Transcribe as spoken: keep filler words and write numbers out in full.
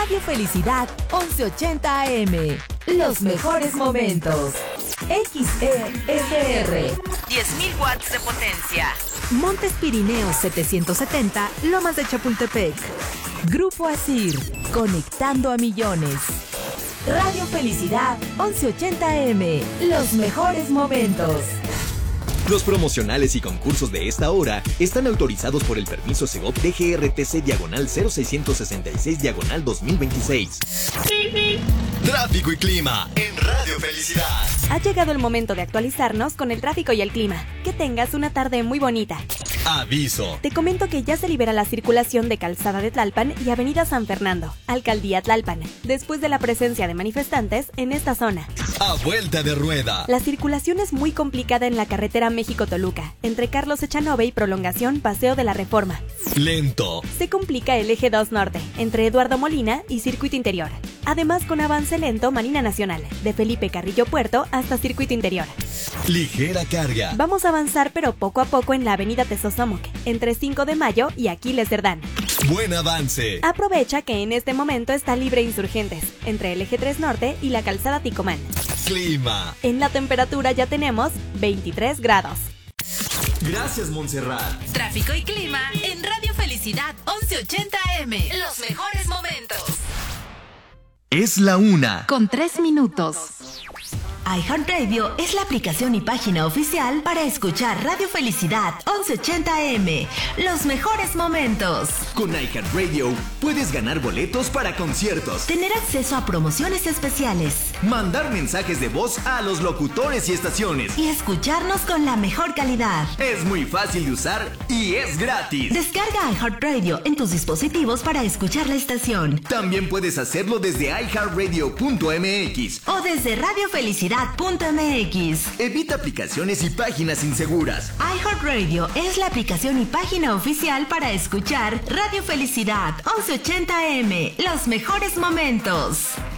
Radio Felicidad once ochenta A M. Los mejores momentos. X E S R. diez mil watts de potencia. Montes Pirineos setecientos setenta, Lomas de Chapultepec. Grupo Asir, conectando a millones. Radio Felicidad once ochenta A M. Los mejores momentos. Los promocionales y concursos de esta hora están autorizados por el permiso Segov D G R T C diagonal cero seiscientos sesenta y seis diagonal dos mil veintiséis. Tráfico y clima en Radio Felicidad. Ha llegado el momento de actualizarnos con el tráfico y el clima. Que tengas una tarde muy bonita. Aviso. Te comento que ya se libera la circulación de Calzada de Tlalpan y Avenida San Fernando, Alcaldía Tlalpan, después de la presencia de manifestantes en esta zona. A vuelta de rueda. La circulación es muy complicada en la carretera México-Toluca, entre Carlos Echanove y Prolongación Paseo de la Reforma. Lento. Se complica el eje dos Norte, entre Eduardo Molina y Circuito Interior. Además con avance lento Marina Nacional, de Felipe Carrillo Puerto hasta Circuito Interior. Ligera carga. Vamos a avanzar pero poco a poco en la avenida Tezosomoc, entre cinco de mayo y Aquiles Cerdán. Buen avance. Aprovecha que en este momento está libre Insurgentes, entre el eje tres Norte y la calzada Ticomán. Clima. En la temperatura ya tenemos veintitrés grados. Gracias, Montserrat. Tráfico y clima en Radio Felicidad once ochenta A M. Los mejores momentos. Es la una. Con tres minutos. iHeartRadio es la aplicación y página oficial para escuchar Radio Felicidad once ochenta A M. Los mejores momentos. Con iHeartRadio puedes ganar boletos para conciertos, Tener acceso a promociones especiales mandar mensajes de voz a los locutores y estaciones. y escucharnos con la mejor calidad. Es muy fácil de usar y es gratis. Descarga iHeartRadio en tus dispositivos para escuchar la estación También puedes hacerlo desde i heart radio punto m x. o desde radio felicidad punto m x. Evita aplicaciones y páginas inseguras. iHeartRadio es la aplicación y página oficial para escuchar Radio Felicidad once ochenta A M. Los mejores momentos.